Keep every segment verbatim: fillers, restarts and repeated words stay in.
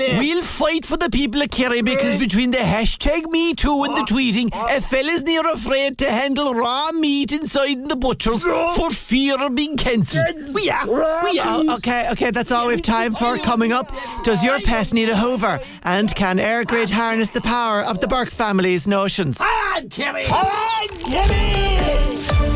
Yeah. We'll fight for the people of Kerry because Right. between the hashtag Me Too and the tweeting, a fella's near afraid to handle raw meat inside the butchers for fear of being cancelled. We are. We are. Oh, okay, okay, that's all we've time for. Coming up, does your pet need a hoover? And can Air Grid harness the power of the Burke family's notions? On, Kerry! On, Kerry!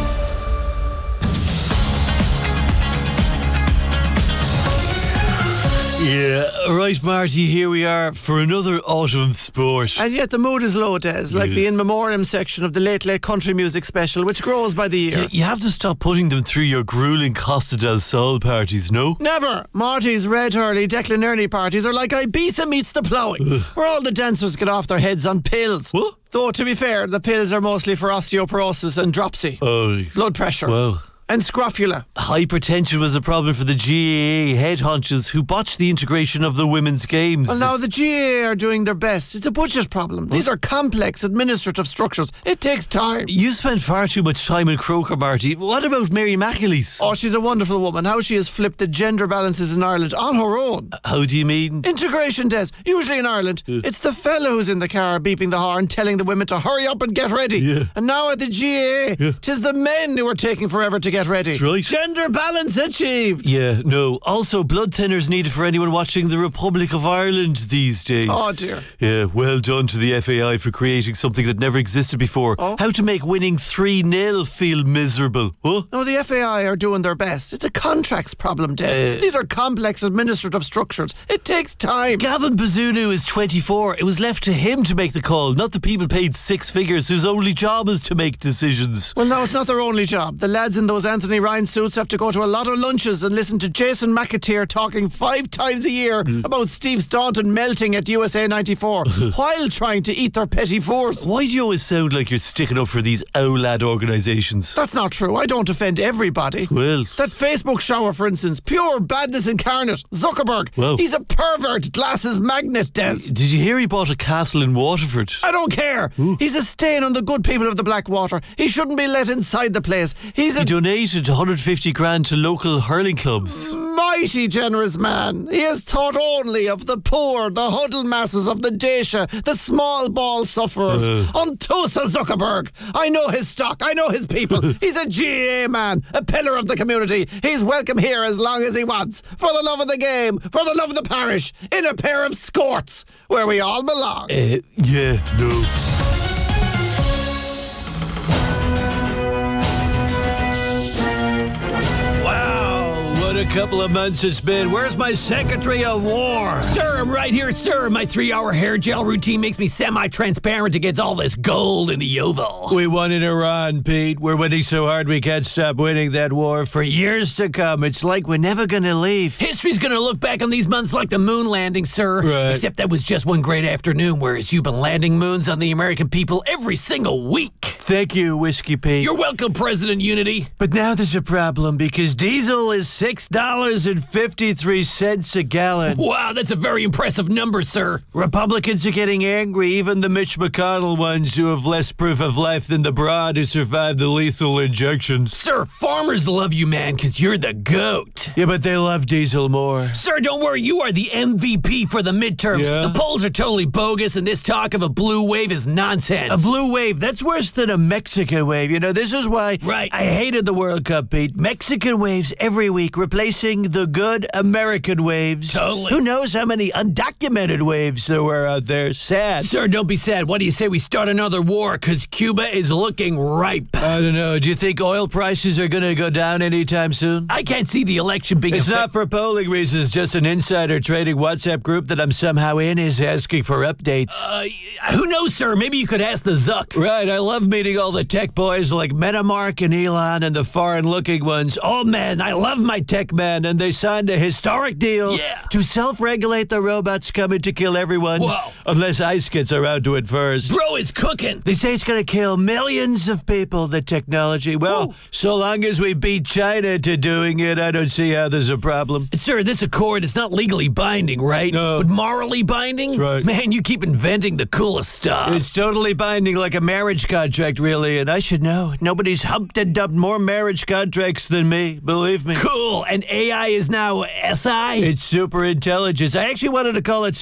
Yeah, right, Marty, here we are for another autumn sport. And yet the mood is low, Des, like Yeah. the in memoriam section of the Late Late Country Music Special, which grows by the year. You, you have to stop putting them through your grueling Costa del Sol parties, no? Never. Marty's Red Hurley, Declan Ernie parties are like Ibiza meets the ploughing, where all the dancers get off their heads on pills. What? Though, to be fair, the pills are mostly for osteoporosis and dropsy, Oh, blood pressure, well. and scrofula. Hypertension was a problem for the G A A head honchos who botched the integration of the women's games. Well, now the G A A are doing their best. It's a budget problem. These are complex administrative structures. It takes time. You spent far too much time in Croker, Marty. What about Mary McAleese? Oh, she's a wonderful woman. How she has flipped the gender balances in Ireland on her own. How do you mean? Integration, Des. Usually in Ireland, it's the fella who's in the car beeping the horn, telling the women to hurry up and get ready. Yeah. And now at the G A A, tis the men who are taking forever to get ready. That's right. Gender balance achieved. Yeah, no. Also, blood thinners needed for anyone watching the Republic of Ireland these days. Oh, dear. Yeah, well done to the F A I for creating something that never existed before. Oh. How to make winning three nil feel miserable. Huh? No, the F A I are doing their best. It's a contracts problem, Des. Uh, These are complex administrative structures. It takes time. Gavin Bazunu is twenty-four. It was left to him to make the call, not the people paid six figures whose only job is to make decisions. Well, no, it's not their only job. The lads in those Anthony Ryan suits have to go to a lot of lunches and listen to Jason McAteer talking five times a year Mm. about Steve Staunton melting at U S A ninety-four while trying to eat their petty fours. Why do you always sound like you're sticking up for these OLAD organisations? That's not true. I don't offend everybody. Well, That Facebook shower, for instance, pure badness incarnate. Zuckerberg. Well. He's a pervert, glasses magnet, Des. did you hear he bought a castle in Waterford? I don't care. He's a stain on the good people of the Blackwater. He shouldn't be let inside the place. He's a He donated one hundred fifty grand to local hurling clubs. mighty generous man. He has thought only of the poor, the huddled masses of the Dacia, the small ball sufferers. Uh. Untusa Zuckerberg. I know his stock. I know his people. He's a G A A man, a pillar of the community. He's welcome here as long as he wants. For the love of the game, for the love of the parish, in a pair of skirts, where we all belong. Uh, yeah, no. Wow, what a couple of months it's been. Where's my Secretary of War? Sir, I'm right here, sir. My three-hour hair gel routine makes me semi-transparent against all this gold in the oval. We won in Iran, Pete. We're winning so hard we can't stop winning that war for years to come. It's like we're never gonna leave. History's gonna look back on these months like the moon landing, sir. Right. Except that was just one great afternoon, whereas you've been landing moons on the American people every single week. Thank you, Whiskey Pete. You're welcome, President Unity. But now there's a problem because diesel is six dollars and fifty-three cents a gallon. Wow, that's a very impressive number, sir. Republicans are getting angry, even the Mitch McConnell ones who have less proof of life than the broad who survived the lethal injections. Sir, farmers love you, man, because you're the GOAT. Yeah, but they love diesel more. Sir, don't worry, you are the M V P for the midterms. Yeah? The polls are totally bogus, and this talk of a blue wave is nonsense. A blue wave, that's worse than a Mexican wave. You know, this is why Right. I hated the World Cup, Pete. Mexican waves every week, replacing the good American waves. Totally. Who knows how many undocumented waves there were out there? Sad. Sir, don't be sad. What do you say we start another war? Because Cuba is looking ripe. I don't know. Do you think oil prices are going to go down anytime soon? I can't see the election being It's a not for polling reasons, just an insider trading WhatsApp group that I'm somehow in is asking for updates. Uh, who knows, sir? Maybe you could ask the Zuck. Right, I love meeting all the tech boys like Metamark and Elon and the foreign-looking ones. Oh, man, I love my Tech men, and they signed a historic deal Yeah. to self-regulate the robots coming to kill everyone. Whoa. Unless ICE gets around to it first. Bro is cooking. They say it's going to kill millions of people, the technology. Well, Whoa. so long as we beat China to doing it, I don't see how there's a problem. Sir, this accord is not legally binding, right? No. But morally binding? That's right. Man, you keep inventing the coolest stuff. It's totally binding, like a marriage contract, really, and I should know. Nobody's humped and dumped more marriage contracts than me, believe me. Cool. And A I is now S I? It's super intelligence. I actually wanted to call it